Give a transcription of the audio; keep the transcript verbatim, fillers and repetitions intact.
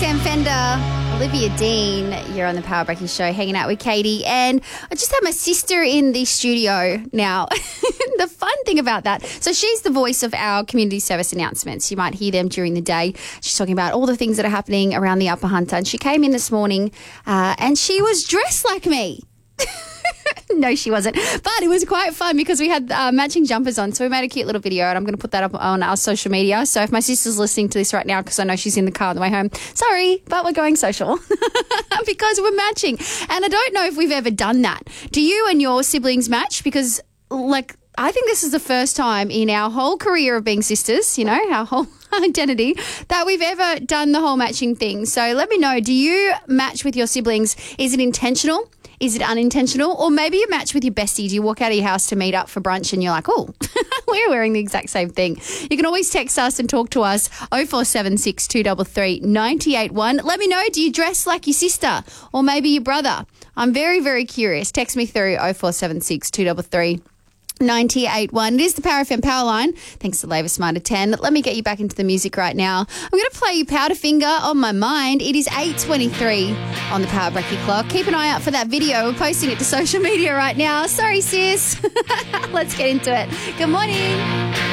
Sam Fender, Olivia Dean, you're on the Power Breaking Show hanging out with Katie, and I just had my sister in the studio now. The fun thing about that, so she's the voice of our community service announcements. You might hear them during the day. She's talking about all the things that are happening around the Upper Hunter, and she came in this morning uh, and she was dressed like me. No, she wasn't. But it was quite fun because we had uh, matching jumpers on. So we made a cute little video, and I'm going to put that up on our social media. So if my sister's listening to this right now, because I know she's in the car on the way home, sorry, but we're going social because we're matching. And I don't know if we've ever done that. Do you and your siblings match? Because, like, I think this is the first time in our whole career of being sisters, you know, our whole identity, that we've ever done the whole matching thing. So let me know, do you match with your siblings? Is it intentional? Is it unintentional? Or maybe you match with your bestie. Do you walk out of your house to meet up for brunch and you're like, oh, we're wearing the exact same thing. You can always text us and talk to us, oh four seven six, two three three, nine eight one. Let me know, do you dress like your sister or maybe your brother? I'm very, very curious. Text me through oh four seven six, two three three, nine eight one. It is the Power F M Power Line. Thanks to Labour Smarter ten. Let me get you back into the music right now. I'm going to play you Powderfinger on my mind. It is eight twenty-three on the Power Breaking Clock. Keep an eye out for that video. We're posting it to social media right now. Sorry, sis. Let's get into it. Good morning.